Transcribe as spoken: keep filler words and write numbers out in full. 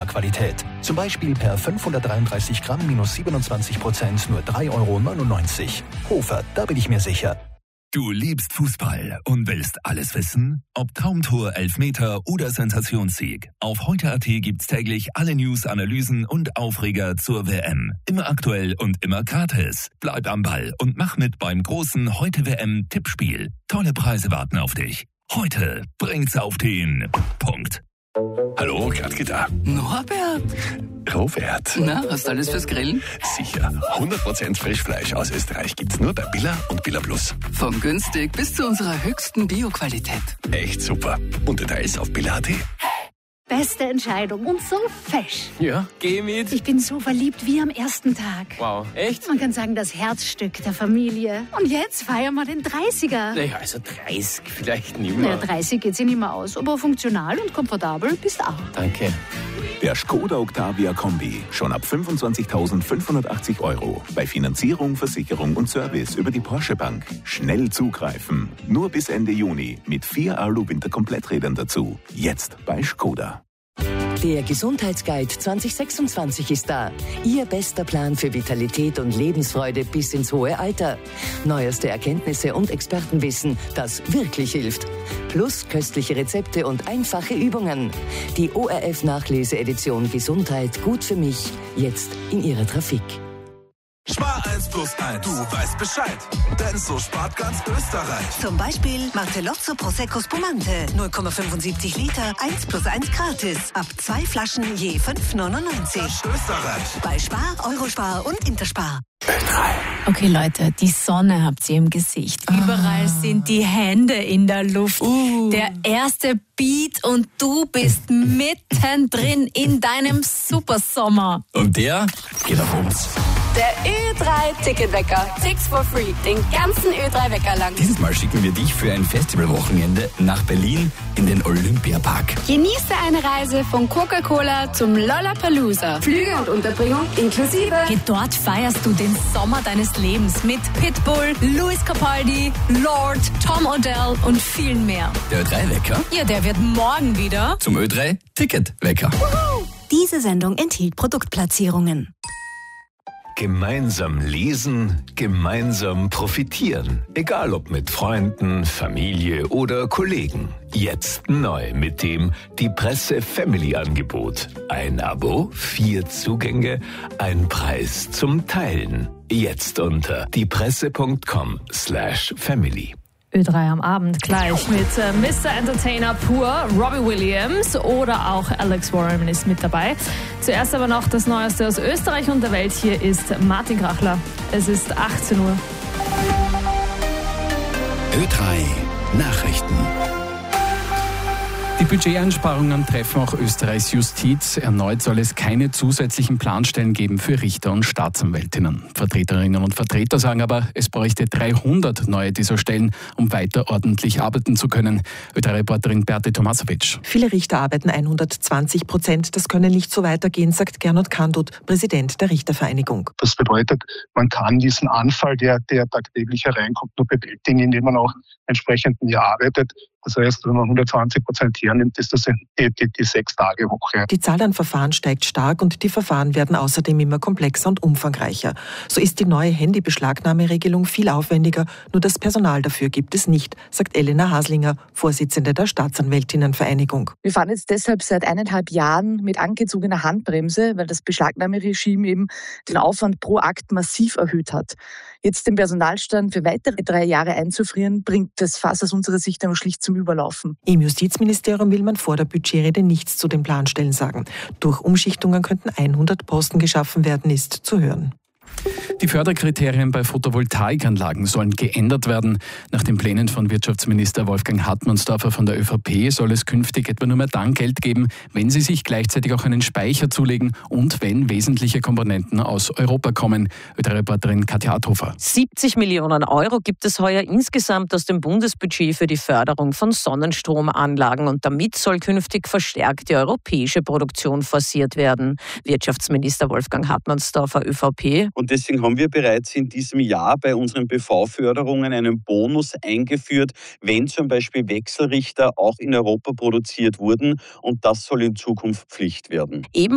Qualität. Zum Beispiel per fünfhundertdreiunddreißig Gramm minus siebenundzwanzig Prozent nur drei Euro neunundneunzig. Hofer, da bin ich mir sicher. Du liebst Fußball und willst alles wissen? Ob Traumtor, Elfmeter oder Sensationssieg. Auf heute Punkt at gibt's täglich alle News, Analysen und Aufreger zur W M. Immer aktuell und immer gratis. Bleib am Ball und mach mit beim großen Heute-W M-Tippspiel. Tolle Preise warten auf dich. Heute bringt's auf den Punkt. Hallo, Gradgitter. Norbert. Robert. Na, hast du alles fürs Grillen? Sicher. hundert Prozent Frischfleisch aus Österreich gibt's nur bei Billa und Billa Plus. Von günstig bis zu unserer höchsten Bio-Qualität. Echt super. Und Details auf Billa Punkt at. Beste Entscheidung und so fesch. Ja, geh mit. Ich bin so verliebt wie am ersten Tag. Wow, echt? Man kann sagen, das Herzstück der Familie. Und jetzt feiern wir den dreißiger. Naja, also dreißig vielleicht nicht Na, mehr. dreißig geht sich nicht mehr aus, aber funktional und komfortabel bist auch. Danke. Der Skoda Octavia Kombi. Schon ab fünfundzwanzigtausendfünfhundertachtzig Euro. Bei Finanzierung, Versicherung und Service über die Porsche Bank. Schnell zugreifen. Nur bis Ende Juni. Mit vier Alu-Winter-Kompletträdern dazu. Jetzt bei Skoda. Der Gesundheitsguide zwanzig sechsundzwanzig ist da. Ihr bester Plan für Vitalität und Lebensfreude bis ins hohe Alter. Neueste Erkenntnisse und Expertenwissen, das wirklich hilft. Plus köstliche Rezepte und einfache Übungen. Die O R F-Nachlese-Edition Gesundheit gut für mich, jetzt in Ihrer Trafik. Spar eins plus eins, du weißt Bescheid, denn so spart ganz Österreich. Zum Beispiel Martellozzo Prosecco Spumante, null Komma fünfundsiebzig Liter, eins plus eins gratis. Ab zwei Flaschen je fünf neunundneunzig. Österreich. Bei Spar, Eurospar und Interspar. Okay, Leute, die Sonne habt ihr im Gesicht. Überall sind die Hände in der Luft. Uh. Der erste Beat und du bist mittendrin in deinem Supersommer. Und der geht auf uns. Der Ö drei Ticketwecker. Six for free. Den ganzen Ö drei Wecker lang. Dieses Mal schicken wir dich für ein Festivalwochenende nach Berlin in den Olympiapark. Genieße eine Reise von Coca-Cola zum Lollapalooza. Flüge und Unterbringung inklusive. Hey, dort feierst du den Sommer deines Lebens mit Pitbull, Luis Capaldi, Lord, Tom Odell und vielen mehr. Der Ö drei Wecker? Ja, der wird morgen wieder Zum Ö drei Ticketwecker. Diese Sendung enthielt Produktplatzierungen. Gemeinsam lesen, gemeinsam profitieren. Egal ob mit Freunden, Familie oder Kollegen. Jetzt neu mit dem Die Presse Family Angebot. Ein Abo, vier Zugänge, ein Preis zum Teilen. Jetzt unter diepresse punkt com slash family. Ö drei am Abend gleich mit äh, Mister Entertainer pur, Robbie Williams oder auch Alex Warren ist mit dabei. Zuerst aber noch das Neueste aus Österreich und der Welt. Hier ist Martin Krachler. Es ist achtzehn Uhr. Ö drei Nachrichten. Die Budgeteinsparungen treffen auch Österreichs Justiz. Erneut soll es keine zusätzlichen Planstellen geben für Richter und Staatsanwältinnen. Vertreterinnen und Vertreter sagen aber, es bräuchte dreihundert neue dieser Stellen, um weiter ordentlich arbeiten zu können. Ö drei Reporterin Berti Tomasovic. Viele Richter arbeiten hundertzwanzig Prozent. Das könne nicht so weitergehen, sagt Gernot Kandut, Präsident der Richtervereinigung. Das bedeutet, man kann diesen Anfall, der, der tagtäglich hereinkommt, nur bewältigen, indem man auch entsprechend mehr arbeitet. Das heißt, wenn man hundertzwanzig Prozent hernimmt, ist das die, die, die Sechs-Tage-Woche. Die Zahl an Verfahren steigt stark und die Verfahren werden außerdem immer komplexer und umfangreicher. So ist die neue Handybeschlagnahmeregelung viel aufwendiger, nur das Personal dafür gibt es nicht, sagt Elena Haslinger, Vorsitzende der Staatsanwältinnenvereinigung. Wir fahren jetzt deshalb seit eineinhalb Jahren mit angezogener Handbremse, weil das Beschlagnahmeregime eben den Aufwand pro Akt massiv erhöht hat. Jetzt den Personalstand für weitere drei Jahre einzufrieren, bringt das Fass aus unserer Sicht aber schlicht zum Überlaufen. Im Justizministerium will man vor der Budgetrede nichts zu den Planstellen sagen. Durch Umschichtungen könnten hundert Posten geschaffen werden, ist zu hören. Die Förderkriterien bei Photovoltaikanlagen sollen geändert werden. Nach den Plänen von Wirtschaftsminister Wolfgang Hartmannsdorfer von der ÖVP soll es künftig etwa nur mehr dann Geld geben, wenn sie sich gleichzeitig auch einen Speicher zulegen und wenn wesentliche Komponenten aus Europa kommen. Ö drei Reporterin Katja Adhofer. siebzig Millionen Euro gibt es heuer insgesamt aus dem Bundesbudget für die Förderung von Sonnenstromanlagen und damit soll künftig verstärkt die europäische Produktion forciert werden. Wirtschaftsminister Wolfgang Hartmannsdorfer, ÖVP. Und deswegen haben wir bereits in diesem Jahr bei unseren B V-Förderungen einen Bonus eingeführt, wenn zum Beispiel Wechselrichter auch in Europa produziert wurden. Und das soll in Zukunft Pflicht werden. Eben